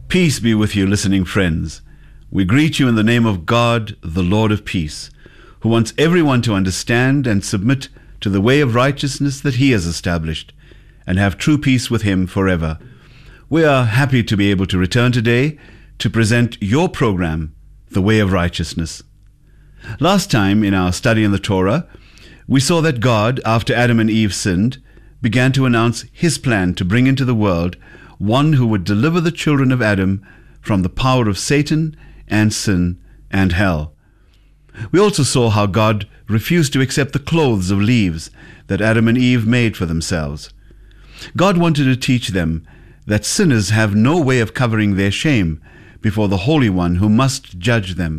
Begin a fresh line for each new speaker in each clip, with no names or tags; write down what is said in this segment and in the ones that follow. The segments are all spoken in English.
Peace be with you, listening friends. We greet you in the name of God, the Lord of peace, who wants everyone to understand and submit to the way of righteousness that he has established, and have true peace with him forever. We are happy to be able to return today to present your program, The Way of Righteousness. Last time in our study in the Torah, we saw that God, after Adam and Eve sinned, began to announce his plan to bring into the world one who would deliver the children of Adam from the power of Satan and sin and hell. We also saw how God refused to accept the clothes of leaves that Adam and Eve made for themselves. God wanted to teach them that sinners have no way of covering their shame before the Holy One who must judge them.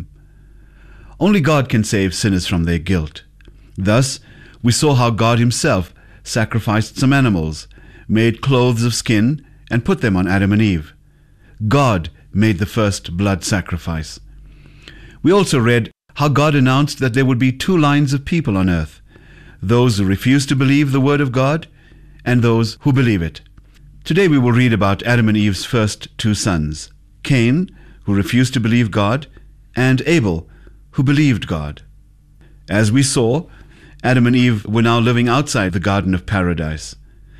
Only God can save sinners from their guilt. Thus, we saw how God himself sacrificed some animals, made clothes of skin, and put them on Adam and Eve. God made the first blood sacrifice. We also read how God announced that there would be two lines of people on earth, those who refuse to believe the word of God and those who believe it. Today we will read about Adam and Eve's first two sons, Cain, who refused to believe God, and Abel, who believed God. As we saw, Adam and Eve were now living outside the Garden of Paradise.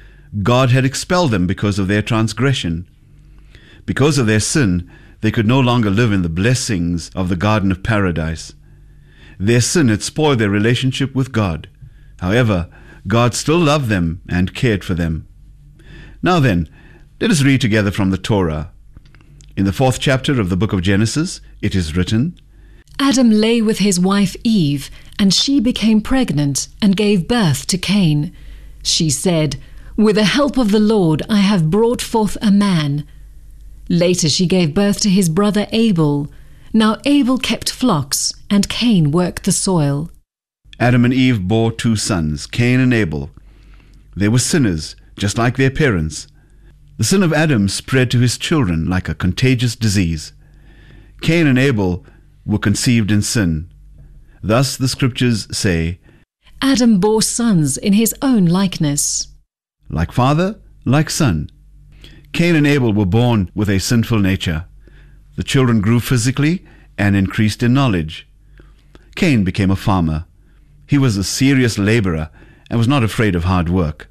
God had expelled them because of their transgression. Because of their sin, they could no longer live in the blessings of the Garden of Paradise. Their sin had spoiled their relationship with God. However, God still loved them and cared for them. Now then, let us read together from the Torah. In the 4th chapter of the book of Genesis, it is written,
Adam lay with his wife Eve, and she became pregnant and gave birth to Cain. She said, "With the help of the Lord I have brought forth a man." Later she gave birth to his brother Abel. Now Abel kept flocks, and Cain worked the soil.
Adam and Eve bore two sons, Cain and Abel. They were sinners, just like their parents. The sin of Adam spread to his children like a contagious disease. Cain and Abel were conceived in sin. Thus the scriptures say,
Adam bore sons in his own likeness.
Like father, like son. Cain and Abel were born with a sinful nature. The children grew physically and increased in knowledge. Cain became a farmer. He was a serious laborer and was not afraid of hard work.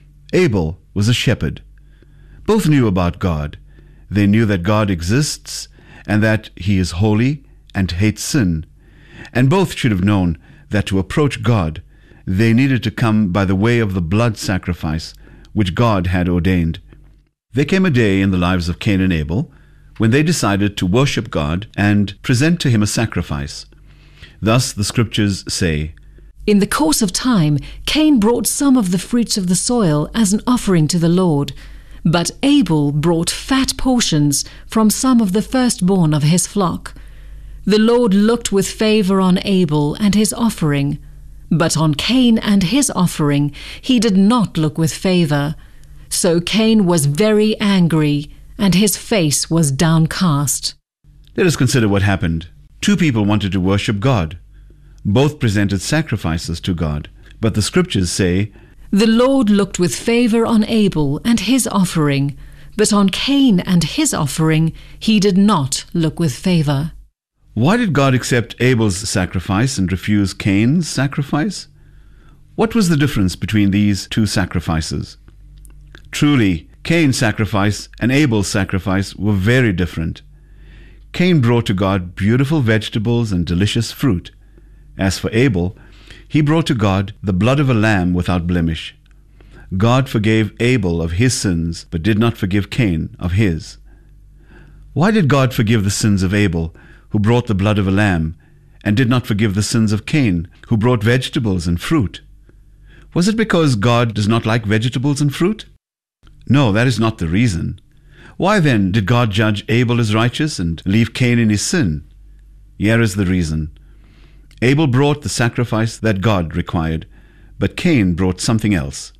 Abel was a shepherd. Both knew about God. They knew that God exists and that he is holy and hates sin. And both should have known that to approach God, they needed to come by the way of the blood sacrifice which God had ordained. There came a day in the lives of Cain and Abel when they decided to worship God and present to him a sacrifice. Thus the scriptures say,
In the course of time, Cain brought some of the fruits of the soil as an offering to the Lord, but Abel brought fat portions from some of the firstborn of his flock. The Lord looked with favor on Abel and his offering, but on Cain and his offering he did not look with favor. So Cain was very angry, and his face was downcast.
Let us consider what happened. Two people wanted to worship God. Both presented sacrifices to God, but the scriptures say,
The Lord looked with favor on Abel and his offering, but on Cain and his offering he did not look with favor.
Why did God accept Abel's sacrifice and refuse Cain's sacrifice? What was the difference between these two sacrifices? Truly, Cain's sacrifice and Abel's sacrifice were very different. Cain brought to God beautiful vegetables and delicious fruit. As for Abel, he brought to God the blood of a lamb without blemish. God forgave Abel of his sins, but did not forgive Cain of his. Why did God forgive the sins of Abel, who brought the blood of a lamb, and did not forgive the sins of Cain, who brought vegetables and fruit? Was it because God does not like vegetables and fruit? No, that is not the reason. Why then did God judge Abel as righteous and leave Cain in his sin? Here is the reason. Abel brought the sacrifice that God required, but Cain brought something else.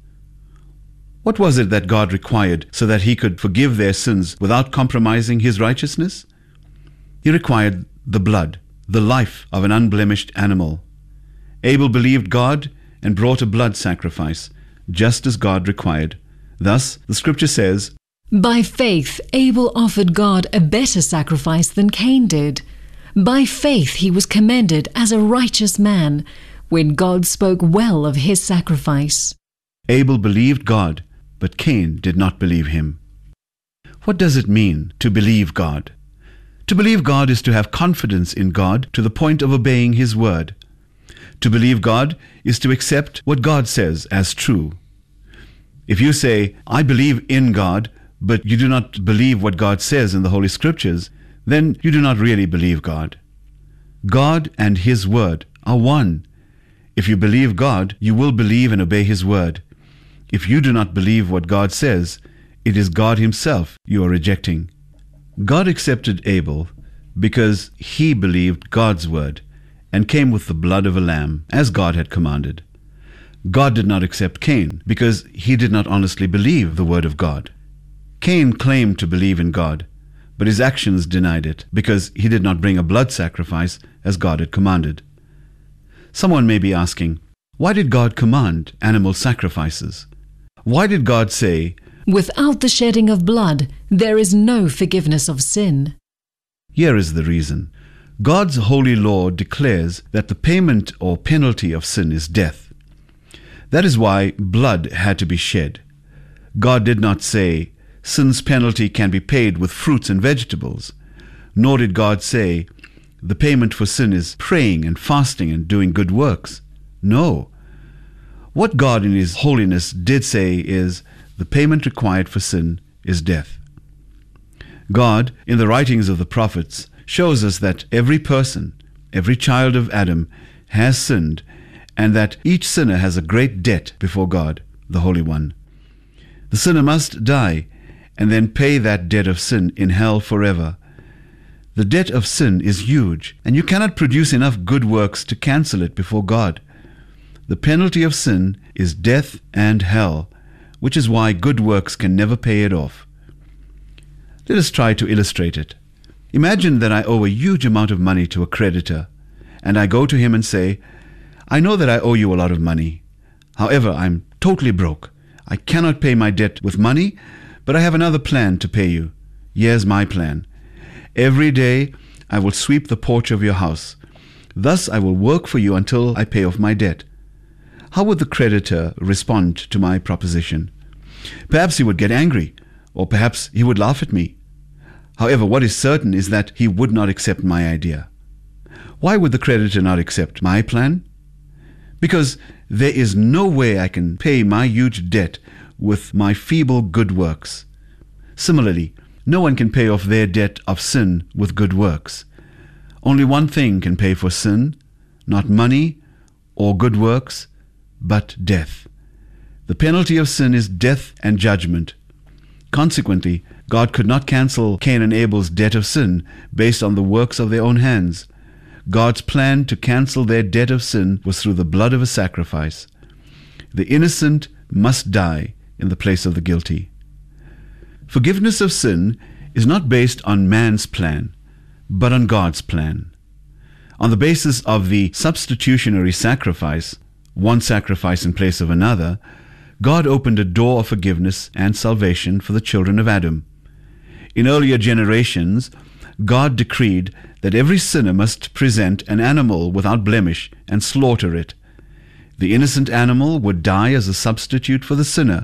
What was it that God required so that he could forgive their sins without compromising his righteousness? He required the blood, the life of an unblemished animal. Abel believed God and brought a blood sacrifice, just as God required. Thus, the scripture says,
By faith, Abel offered God a better sacrifice than Cain did. By faith he was commended as a righteous man, when God spoke well of his sacrifice.
Abel believed God, but Cain did not believe him. What does it mean to believe God? To believe God is to have confidence in God to the point of obeying His word. To believe God is to accept what God says as true. If you say, "I believe in God," but you do not believe what God says in the Holy Scriptures, then you do not really believe God. God and His word are one. If you believe God, you will believe and obey His word. If you do not believe what God says, it is God Himself you are rejecting. God accepted Abel because he believed God's word and came with the blood of a lamb, as God had commanded. God did not accept Cain because he did not honestly believe the word of God. Cain claimed to believe in God, but his actions denied it because he did not bring a blood sacrifice as God had commanded. Someone may be asking, why did God command animal sacrifices? Why did God say,
"Without the shedding of blood, there is no forgiveness of sin"?
Here is the reason. God's holy law declares that the payment or penalty of sin is death. That is why blood had to be shed. God did not say, sin's penalty can be paid with fruits and vegetables. Nor did God say, the payment for sin is praying and fasting and doing good works. No. What God in His holiness did say is, the payment required for sin is death. God, in the writings of the prophets, shows us that every person, every child of Adam, has sinned, and that each sinner has a great debt before God, the Holy One. The sinner must die, and then pay that debt of sin in hell forever. The debt of sin is huge, and you cannot produce enough good works to cancel it before God. The penalty of sin is death and hell, which is why good works can never pay it off. Let us try to illustrate it. Imagine that I owe a huge amount of money to a creditor, and I go to him and say, I know that I owe you a lot of money. However, I'm totally broke. I cannot pay my debt with money, but I have another plan to pay you. Here's my plan. Every day I will sweep the porch of your house. Thus I will work for you until I pay off my debt. How would the creditor respond to my proposition? Perhaps he would get angry, or perhaps he would laugh at me. However, what is certain is that he would not accept my idea. Why would the creditor not accept my plan? Because there is no way I can pay my huge debt with my feeble good works. Similarly, no one can pay off their debt of sin with good works. Only one thing can pay for sin, not money or good works, but death. The penalty of sin is death and judgment. Consequently, God could not cancel Cain and Abel's debt of sin based on the works of their own hands. God's plan to cancel their debt of sin was through the blood of a sacrifice. The innocent must die in the place of the guilty. Forgiveness of sin is not based on man's plan, but on God's plan. On the basis of the substitutionary sacrifice, one sacrifice in place of another, God opened a door of forgiveness and salvation for the children of Adam. In earlier generations, God decreed that every sinner must present an animal without blemish and slaughter it. The innocent animal would die as a substitute for the sinner.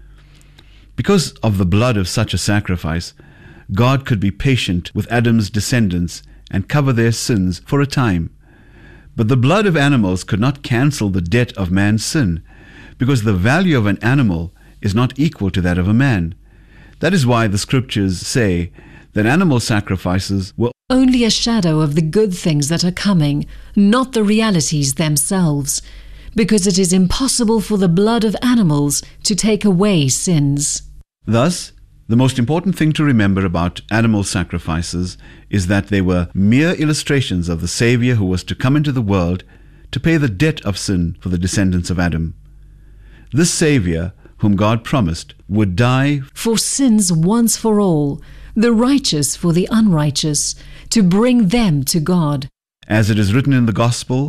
Because of the blood of such a sacrifice, God could be patient with Adam's descendants and cover their sins for a time. But the blood of animals could not cancel the debt of man's sin, because the value of an animal is not equal to that of a man. That is why the scriptures say that animal sacrifices were
only a shadow of the good things that are coming, not the realities themselves, because it is impossible for the blood of animals to take away sins.
Thus, the most important thing to remember about animal sacrifices is that they were mere illustrations of the Savior who was to come into the world to pay the debt of sin for the descendants of Adam. This Savior, whom God promised, would die
for sins once for all, the righteous for the unrighteous, to bring them to God.
As it is written in the Gospel,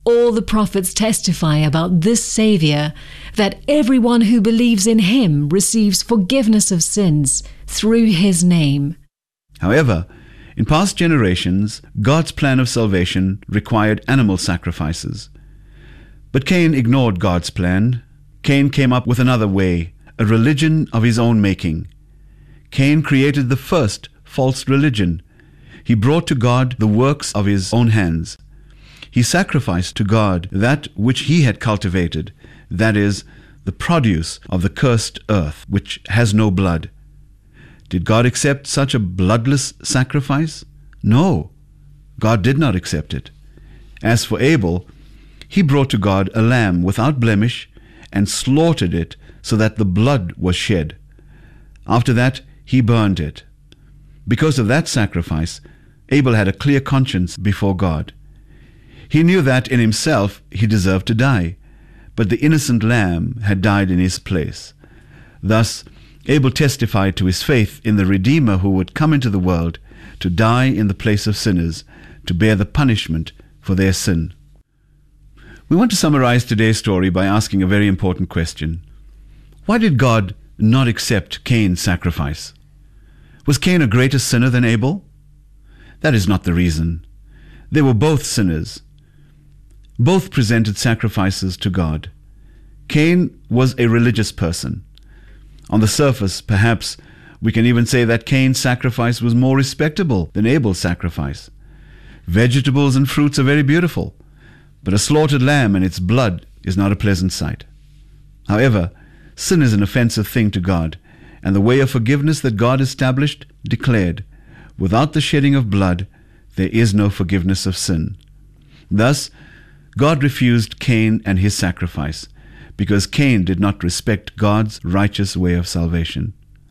All the prophets testify about this Savior, that everyone who believes in him receives forgiveness of sins through his name.
However, in past generations, God's plan of salvation required animal sacrifices. But Cain ignored God's plan. Cain came up with another way, a religion of his own making. Cain created the first false religion. He brought to God the works of his own hands. He sacrificed to God that which he had cultivated, that is, the produce of the cursed earth, which has no blood. Did God accept such a bloodless sacrifice? No, God did not accept it. As for Abel, he brought to God a lamb without blemish and slaughtered it so that the blood was shed. After that, he burned it. Because of that sacrifice, Abel had a clear conscience before God. He knew that in himself he deserved to die, but the innocent lamb had died in his place. Thus, Abel testified to his faith in the Redeemer who would come into the world to die in the place of sinners, to bear the punishment for their sin. We want to summarize today's story by asking a very important question. Why did God not accept Cain's sacrifice? Was Cain a greater sinner than Abel? That is not the reason. They were both sinners. Both presented sacrifices to God. Cain was a religious person. On the surface, perhaps, we can even say that Cain's sacrifice was more respectable than Abel's sacrifice. Vegetables and fruits are very beautiful, but a slaughtered lamb and its blood is not a pleasant sight. However, sin is an offensive thing to God, and the way of forgiveness that God established declared, without the shedding of blood, there is no forgiveness of sin. Thus, God refused Cain and his sacrifice, because Cain did not respect God's righteous way of salvation.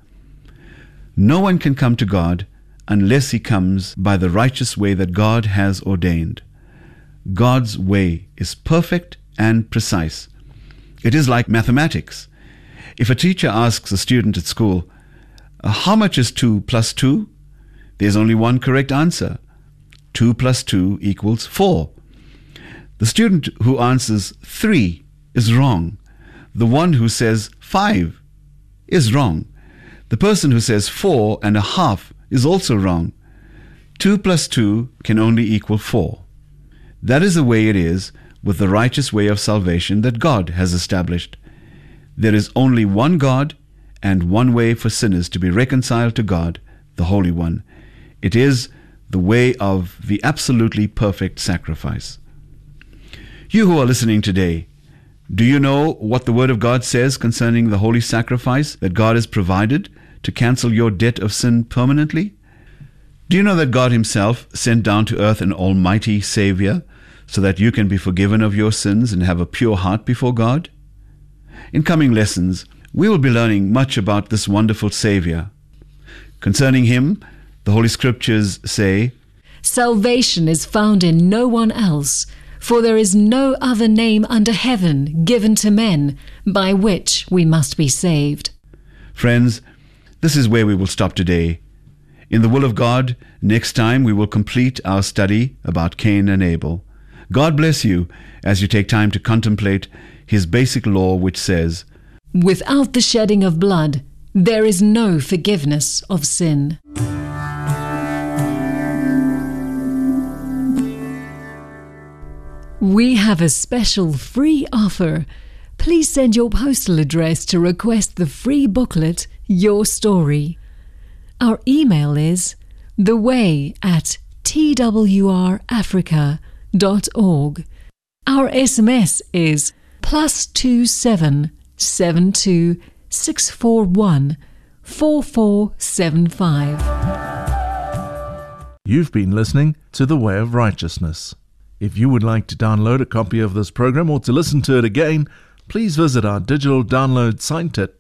No one can come to God unless he comes by the righteous way that God has ordained. God's way is perfect and precise. It is like mathematics. If a teacher asks a student at school, how much is 2 plus 2? There's only one correct answer. 2 plus 2 equals 4. The student who answers 3 is wrong. The one who says 5 is wrong. The person who says 4 and a half is also wrong. 2 plus 2 can only equal 4. That is the way it is with the righteous way of salvation that God has established. There is only one God and one way for sinners to be reconciled to God, the Holy One. It is the way of the absolutely perfect sacrifice. You who are listening today, do you know what the Word of God says concerning the holy sacrifice that God has provided to cancel your debt of sin permanently? Do you know that God Himself sent down to earth an almighty Savior so that you can be forgiven of your sins and have a pure heart before God? In coming lessons, we will be learning much about this wonderful Savior. Concerning Him, the Holy Scriptures say,
"Salvation is found in no one else, for there is no other name under heaven given to men by which we must be saved."
Friends, this is where we will stop today. In the will of God, next time we will complete our study about Cain and Abel. God bless you as you take time to contemplate His basic law, which says,
"Without the shedding of blood, there is no forgiveness of sin." We have a special free offer. Please send your postal address to request the free booklet, Your Story. Our email is theway@twrafrica.org. Our SMS is +27 72 641 4475.
You've been listening to The Way of Righteousness. If you would like to download a copy of this program or to listen to it again, please visit our digital download site at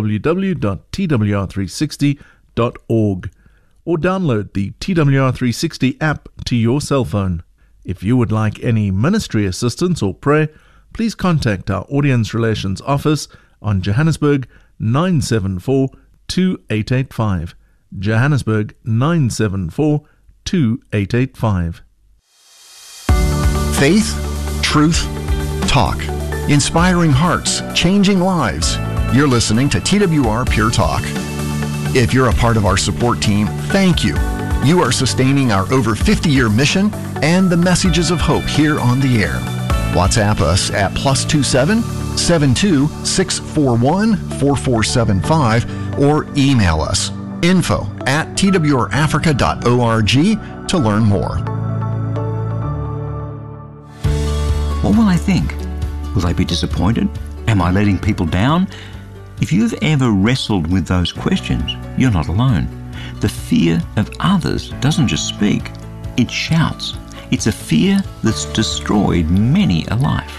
www.twr360.org or download the TWR360 app to your cell phone. If you would like any ministry assistance or prayer, please contact our Audience Relations Office on Johannesburg 974 2885. Johannesburg 974 2885.
Faith, Truth, talk, inspiring hearts, changing lives. You're listening to TWR Pure Talk. If you're a part of our support team, thank you. You are sustaining our over 50-year mission and the messages of hope here on the air. WhatsApp us at +27 72 641 4475 or email us info@twrafrica.org to learn more.
What will they think? Will they be disappointed? Am I letting people down? If you've ever wrestled with those questions, you're not alone. The fear of others doesn't just speak, it shouts. It's a fear that's destroyed many a life.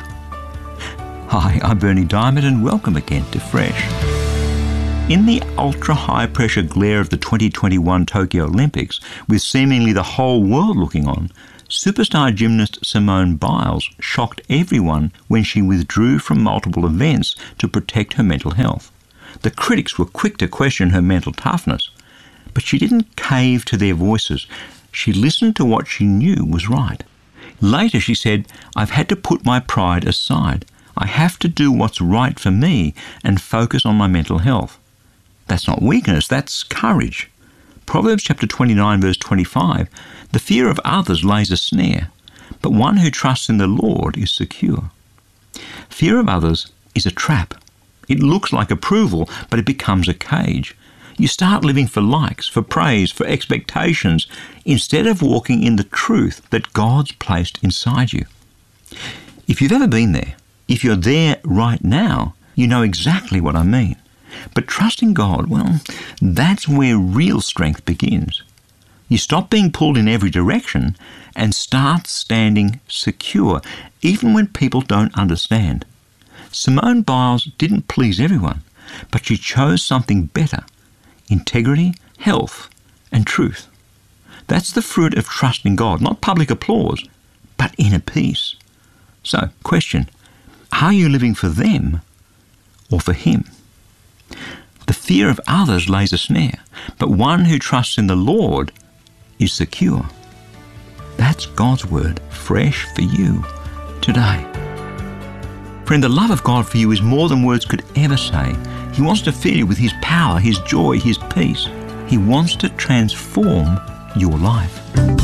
Hi, I'm Bernie Diamond and welcome again to Fresh. In the ultra-high pressure glare of the 2021 Tokyo Olympics, with seemingly the whole world looking on, superstar gymnast Simone Biles shocked everyone when she withdrew from multiple events to protect her mental health. The critics were quick to question her mental toughness, but she didn't cave to their voices. She listened to what she knew was right. Later she said, "I've had to put my pride aside. I have to do what's right for me and focus on my mental health." That's not weakness, that's courage. Proverbs chapter 29 verse 25, "The fear of others lays a snare, but one who trusts in the Lord is secure." Fear of others is a trap. It looks like approval, but it becomes a cage. You start living for likes, for praise, for expectations, instead of walking in the truth that God's placed inside you. If you've ever been there, if you're there right now, you know exactly what I mean. But trusting God, well, that's where real strength begins. You stop being pulled in every direction and start standing secure, even when people don't understand. Simone Biles didn't please everyone, but she chose something better: integrity, health, and truth. That's the fruit of trusting God, not public applause, but inner peace. So, question, are you living for them or for Him? The fear of others lays a snare, but one who trusts in the Lord is secure. That's God's word, fresh for you today. Friend, the love of God for you is more than words could ever say. He wants to fill you with His power, His joy, His peace. He wants to transform your life.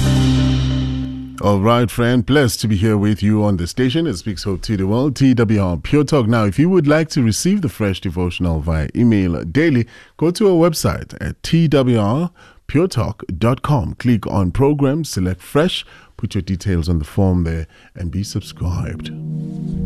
All right, friend, blessed to be here with you on the station. It speaks hope to the world, TWR Pure Talk. Now, if you would like to receive the Fresh Devotional via email daily, go to our website at twrpuretalk.com. Click on Programs, select Fresh, put your details on the form there, and be subscribed.